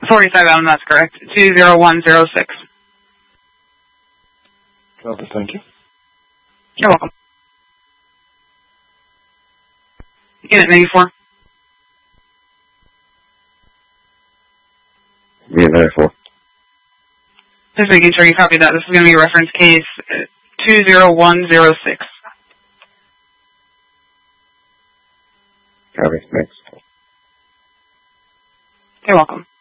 47, that's correct. 20106. Okay, thank you. You're welcome. Unit 94. Unit 94. Just making sure you copied that. This is going to be reference case 20106. Copy, thanks. You're welcome.